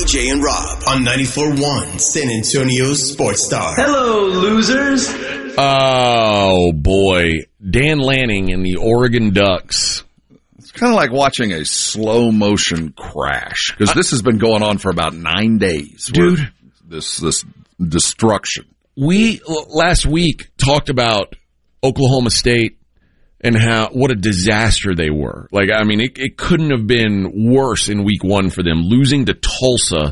Jay and Rob on 94.1 San Antonio Sports Star. Hello, losers. Oh, boy. Dan Lanning and the Oregon Ducks. It's kind of like watching a slow-motion crash, because this has been going on for about 9 days. Dude. This destruction. We, last week, talked about Oklahoma State and what a disaster they were. Like, I mean, it couldn't have been worse in week one for them. Losing to Tulsa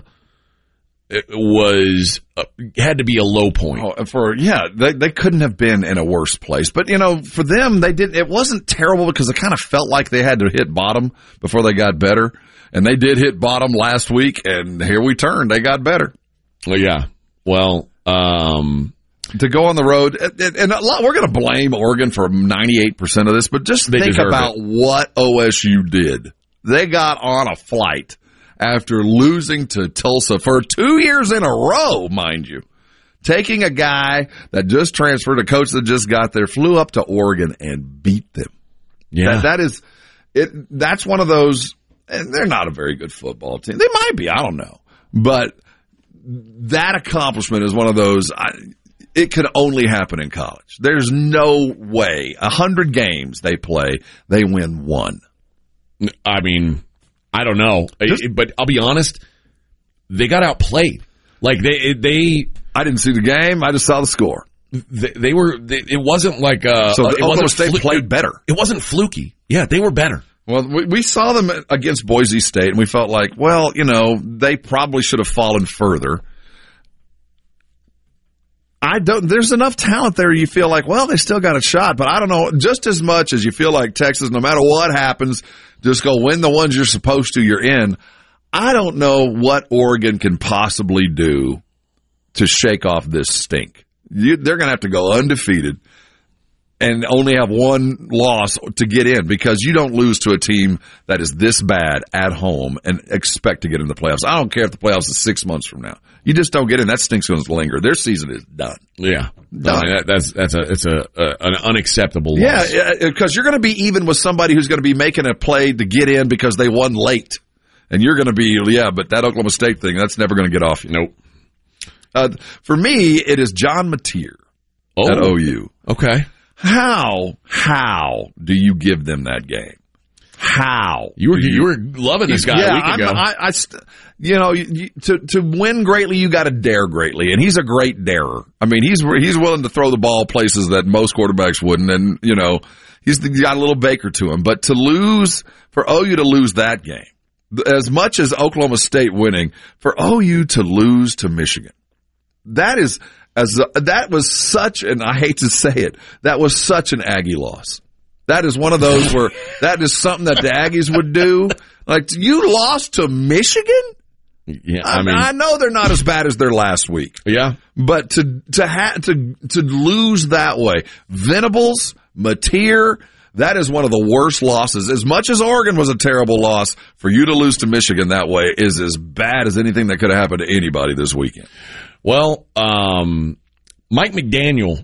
had to be a low point. They couldn't have been in a worse place. But, for them, it wasn't terrible because it kind of felt like they had to hit bottom before they got better. And they did hit bottom last week, and here we turn. They got better. Well, yeah. Well, to go on the road, and we're going to blame Oregon for 98% of this, but just think about what OSU did. They got on a flight after losing to Tulsa for 2 years in a row, mind you. Taking a guy that just transferred, a coach that just got there, flew up to Oregon and beat them. Yeah. That's one of those, and they're not a very good football team. They might be, I don't know. But that accomplishment is one of those, it could only happen in college. There's no way. 100 games they play, they win one. I mean, I don't know. But I'll be honest, they got outplayed. Like, they I didn't see the game. I just saw the score. It wasn't like Oklahoma State played better. It wasn't fluky. Yeah, they were better. Well, we saw them against Boise State, and we felt like, well, they probably should have fallen further. There's enough talent there you feel like, well, they still got a shot, but I don't know, just as much as you feel like Texas, no matter what happens, just go win the ones you're supposed to, you're in. I don't know what Oregon can possibly do to shake off this stink. They're going to have to go undefeated and only have one loss to get in, because you don't lose to a team that is this bad at home and expect to get in the playoffs. I don't care if the playoffs is 6 months from now. You just don't get in. That stink's going to linger. Their season is done. Yeah, done. I mean, it's an unacceptable loss. Yeah, because you're going to be even with somebody who's going to be making a play to get in because they won late, and you're going to be but that Oklahoma State thing, that's never going to get off you. Nope. For me, it is John Mateer at OU. Okay. How do you give them that game? How? You were loving this guy a week ago. To win greatly, you got to dare greatly, and he's a great darer. I mean, he's willing to throw the ball places that most quarterbacks wouldn't, and he's got a little Baker to him. But for OU to lose that game, as much as Oklahoma State winning, for OU to lose to Michigan, that was such, and I hate to say it, that was such an Aggie loss. That is one of those where that is something that the Aggies would do. Like, you lost to Michigan? Yeah, I know they're not as bad as their last week. Yeah, but to lose that way, Venables, Mateer, that is one of the worst losses. As much as Oregon was a terrible loss, for you to lose to Michigan that way is as bad as anything that could have happened to anybody this weekend. Well, Mike McDaniel,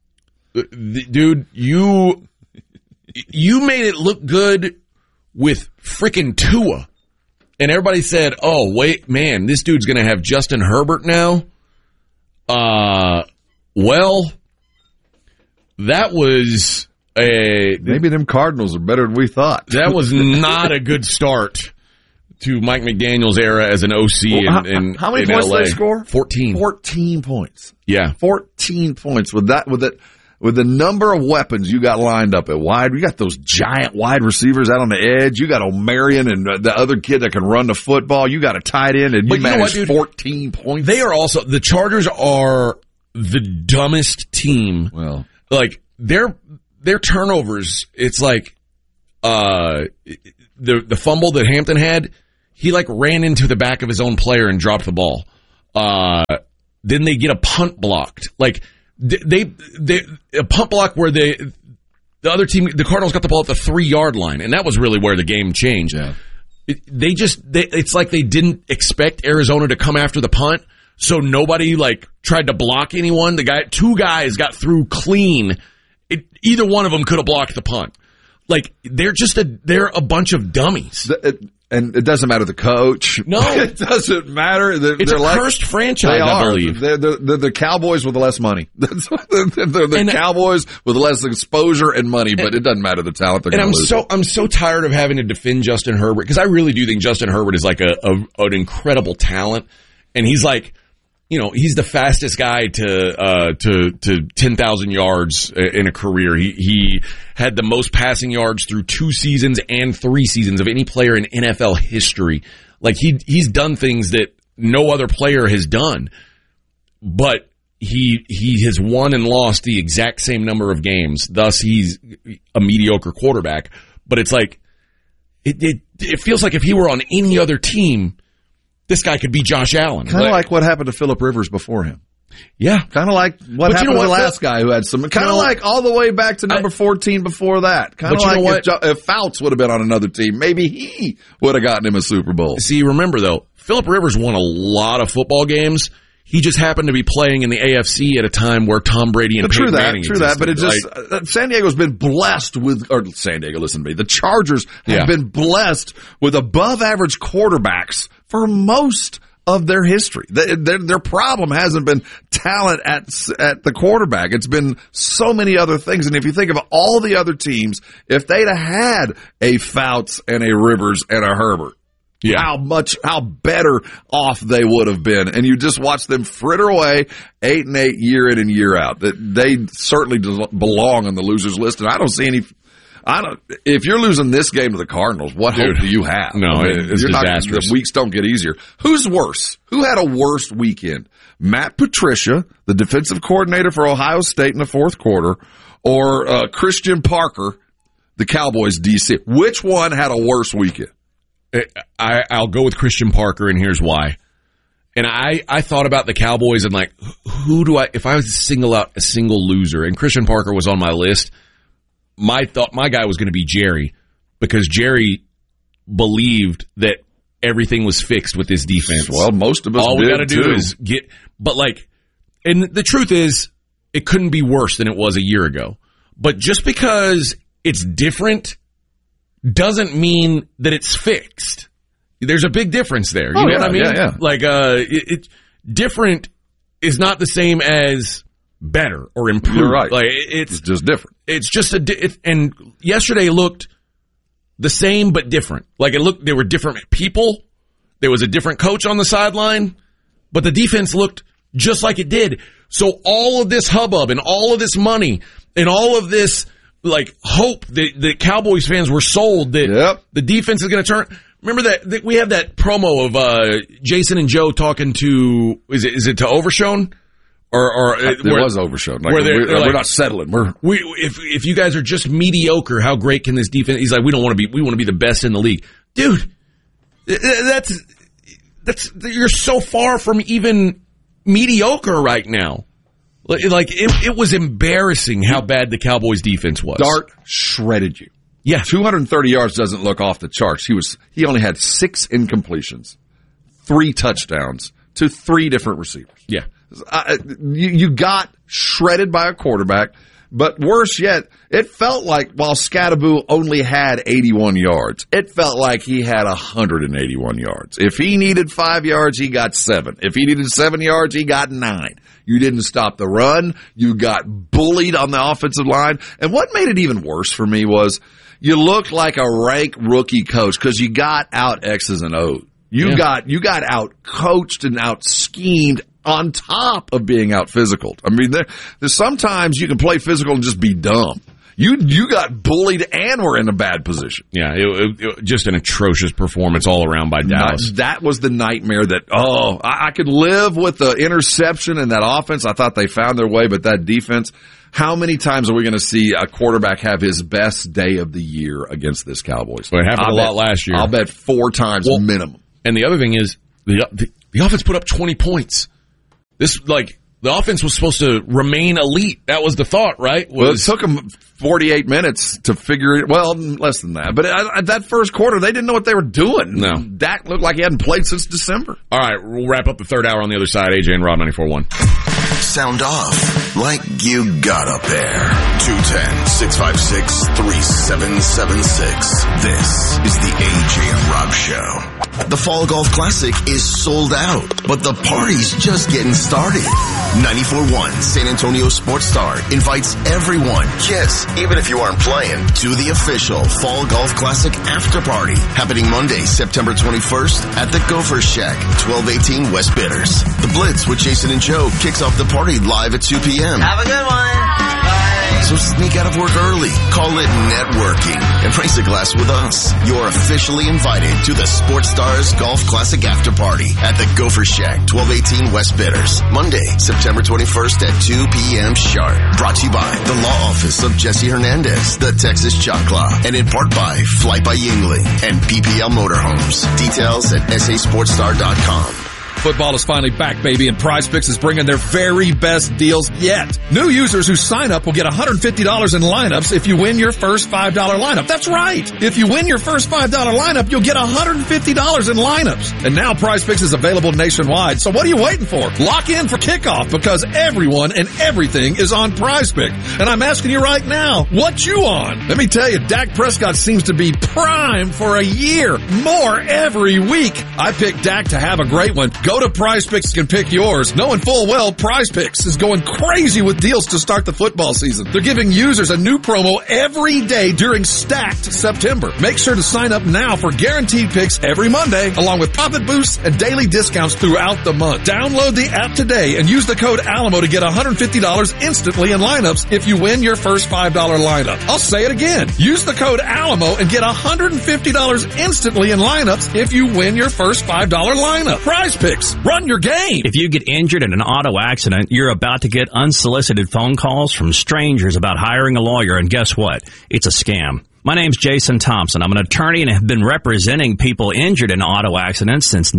dude, you made it look good with frickin' Tua. And everybody said, oh, wait, man, this dude's going to have Justin Herbert now? Well, that was maybe them Cardinals are better than we thought. That was not a good start to Mike McDaniel's era as an OC in how many in points LA. did they score? 14. 14 points. Yeah. 14 points. With the number of weapons you got lined up at wide, you got those giant wide receivers out on the edge. You got O'Marion and the other kid that can run the football. You got a tight end, and you managed 14 points. They are also, the Chargers are the dumbest team. Well, like their turnovers, it's like the fumble that Hampton had. He ran into the back of his own player and dropped the ball. Then they get a punt blocked. They a punt block where the other team, the Cardinals, got the ball at the 3-yard line, and that was really where the game changed. Yeah. It's like they didn't expect Arizona to come after the punt, so nobody tried to block anyone. Two guys got through clean. Either one of them could have blocked the punt. They're a bunch of dummies. And it doesn't matter the coach. No. It doesn't matter. It's a cursed franchise, I believe. They're the Cowboys with less money. They're the Cowboys with less exposure and money, but it doesn't matter the talent they're going to lose. I'm so tired of having to defend Justin Herbert, because I really do think Justin Herbert is like an incredible talent. And he's like, he's the fastest guy to 10,000 yards in a career. He had the most passing yards through 2 seasons and 3 seasons of any player in NFL history. Like he's done things that no other player has done, but he has won and lost the exact same number of games. Thus, he's a mediocre quarterback. But it's like it feels like if he were on any other team, this guy could be Josh Allen. Kind of like what happened to Phillip Rivers before him. Yeah. Kind of like what happened to the last guy who had some. Kind of like all the way back to number 14 before that. Kind of like if Fouts would have been on another team, maybe he would have gotten him a Super Bowl. See, remember though, Phillip Rivers won a lot of football games. He just happened to be playing in the AFC at a time where Tom Brady and Peyton Manning existed. But it just San Diego's been blessed with, or San Diego, listen to me, the Chargers have been blessed with above average quarterbacks for most of their history. Their problem hasn't been talent at the quarterback. It's been so many other things. And if you think of all the other teams, if they'd have had a Fouts and a Rivers and a Herbert, how better off they would have been. And you just watch them fritter away 8-8 year in and year out. They certainly belong on the losers list. And I don't see any. If you're losing this game to the Cardinals, what hope do you have? No, it's disastrous. The weeks don't get easier. Who's worse? Who had a worse weekend? Matt Patricia, the defensive coordinator for Ohio State in the fourth quarter, or Christian Parker, the Cowboys DC? Which one had a worse weekend? I'll go with Christian Parker, and here's why. And I thought about the Cowboys and like, if I was to single out a single loser, and Christian Parker was on my list, my guy was going to be Jerry, because Jerry believed that everything was fixed with this defense. Well, most of us all we got to do too. is and the truth is, it couldn't be worse than it was a year ago. But just because it's different doesn't mean that it's fixed. There's a big difference there. You know what I mean? Yeah. Like, different is not the same as better or improved. You're right. Like, it's just different. It's just and yesterday looked the same but different. Like, there were different people. There was a different coach on the sideline, but the defense looked just like it did. So all of this hubbub and all of this money and all of this like hope that Cowboys fans were sold that the defense is going to turn. Remember that we have that promo of Jason and Joe talking to is it to Overshown or it was Overshown. Like, we're not settling. If you guys are just mediocre, how great can this defense? He's like, we want to be the best in the league, dude. That's you're so far from even mediocre right now. Like it was embarrassing how bad the Cowboys defense was. Dart shredded you. Yeah. 230 yards doesn't look off the charts. He only had 6 incompletions, 3 touchdowns to 3 different receivers. Yeah. You got shredded by a quarterback, but worse yet, it felt like while Scattaboo only had 81 yards, it felt like he had 181 yards. If he needed 5 yards, he got 7. If he needed 7 yards, he got 9. You didn't stop the run. You got bullied on the offensive line. And what made it even worse for me was you looked like a rank rookie coach because you got out X's and O's. You got out coached and out schemed on top of being out physical. I mean, there's sometimes you can play physical and just be dumb. You got bullied and were in a bad position. Yeah, it just an atrocious performance all around by Dallas. That was the nightmare I could live with the interception and that offense. I thought they found their way, but that defense, how many times are we going to see a quarterback have his best day of the year against this Cowboys? Well, it happened a lot last year. I'll bet 4 times minimum. And the other thing is, the offense put up 20 points. The offense was supposed to remain elite. That was the thought, right? Well, it took them 48 minutes to figure it. Well, less than that. But at that first quarter, they didn't know what they were doing. No. Dak looked like he hadn't played since December. All right, we'll wrap up the third hour on the other side. AJ and Rob 94.1. sound off like you got a pair. 210-656-3776. This is the AJ and Rob Show. The Fall Golf Classic is sold out, but the party's just getting started. 94.1 San Antonio Sports Star invites everyone, yes, even if you aren't playing, to the official Fall Golf Classic after party happening Monday, September 21st at the Gopher Shack, 1218 West Bitters. The Blitz with Jason and Joe kicks off the party live at 2 p.m. Have a good one. So sneak out of work early. Call it networking and raise a glass with us. You're officially invited to the Sports Stars Golf Classic After Party at the Gopher Shack, 1218 West Bitters. Monday, September 21st at 2 p.m. sharp. Brought to you by the Law Office of Jesse Hernandez, the Texas Choclaw, and in part by Flight by Yingling and PPL Motorhomes. Details at sasportstar.com. Football is finally back, baby, and PrizePicks is bringing their very best deals yet. New users who sign up will get $150 in lineups if you win your first $5 lineup. That's right. If you win your first $5 lineup, you'll get $150 in lineups. And now PrizePicks is available nationwide. So what are you waiting for? Lock in for kickoff because everyone and everything is on PrizePicks. And I'm asking you right now, what you on? Let me tell you, Dak Prescott seems to be primed for a year. More every week. I picked Dak to have a great one. Go to PrizePicks and pick yours, knowing full well PrizePicks is going crazy with deals to start the football season. They're giving users a new promo every day during Stacked September. Make sure to sign up now for guaranteed picks every Monday, along with profit boosts and daily discounts throughout the month. Download the app today and use the code Alamo to get $150 instantly in lineups if you win your first $5 lineup. I'll say it again. Use the code Alamo and get $150 instantly in lineups if you win your first $5 lineup. PrizePicks. Run your game. If you get injured in an auto accident, you're about to get unsolicited phone calls from strangers about hiring a lawyer, and guess what? It's a scam. My name's Jason Thompson. I'm an attorney and have been representing people injured in auto accidents since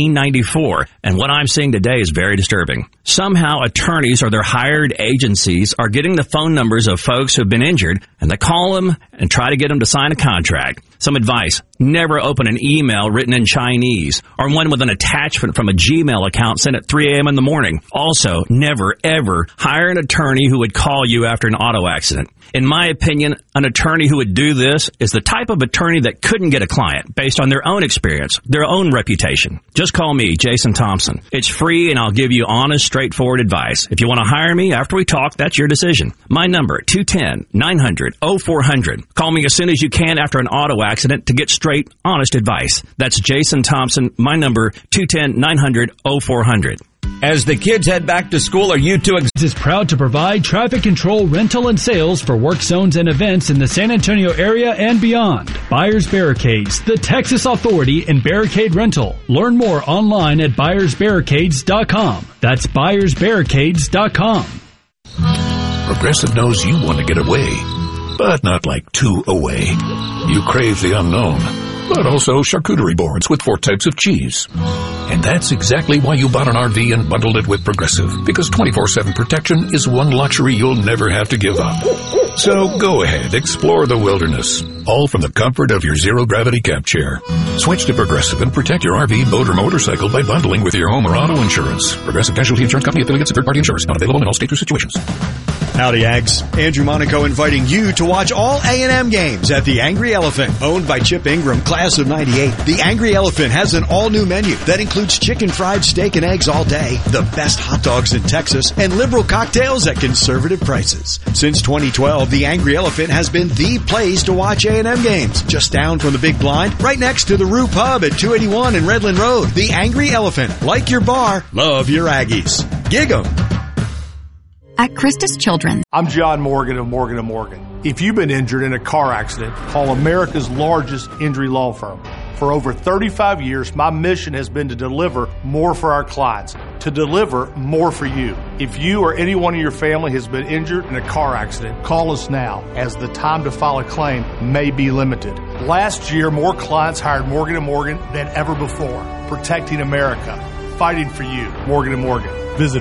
1994. And what I'm seeing today is very disturbing. Somehow attorneys or their hired agencies are getting the phone numbers of folks who have been injured, and they call them and try to get them to sign a contract. Some advice: never open an email written in Chinese or one with an attachment from a Gmail account sent at 3 a.m. in the morning. Also, never, ever hire an attorney who would call you after an auto accident. In my opinion, an attorney who would do this is the type of attorney that couldn't get a client based on their own experience, their own reputation. Just call me, Jason Thompson. It's free and I'll give you honest, straightforward advice. If you want to hire me after we talk, that's your decision. My number, 210-900-0400. Call me as soon as you can after an auto accident to get straight, honest advice. That's Jason Thompson. My number, 210-900-0400. As the kids head back to school, are you two is proud to provide traffic control, rental, and sales for work zones and events in the San Antonio area and beyond. Buyers Barricades, the Texas authority in barricade rental. Learn more online at buyersbarricades.com. That's buyersbarricades.com. Progressive knows you want to get away, but not like too away. You crave the unknown, but also charcuterie boards with 4 types of cheese. And that's exactly why you bought an RV and bundled it with Progressive, because 24/7 protection is one luxury you'll never have to give up. So go ahead, explore the wilderness, all from the comfort of your zero-gravity camp chair. Switch to Progressive and protect your RV, boat, or motorcycle by bundling with your home or auto insurance. Progressive Casualty Insurance Company, affiliates, and third-party insurance. Not available in all states or situations. Howdy, Ags. Andrew Monaco inviting you to watch all A&M games at the Angry Elephant. Owned by Chip Ingram, class of 98. The Angry Elephant has an all-new menu that includes chicken fried steak and eggs all day, the best hot dogs in Texas, and liberal cocktails at conservative prices. Since 2012, the Angry Elephant has been the place to watch A&M games. Just down from the Big Blind, right next to the Rue Pub at 281 and Redland Road. The Angry Elephant. Like your bar, love your Aggies. Gig 'em. At Christus Children's. I'm John Morgan of Morgan & Morgan. If you've been injured in a car accident, call America's largest injury law firm. For over 35 years, my mission has been to deliver more for our clients, to deliver more for you. If you or anyone in your family has been injured in a car accident, call us now, as the time to file a claim may be limited. Last year, more clients hired Morgan & Morgan than ever before, protecting America, fighting for you. Morgan & Morgan. Visit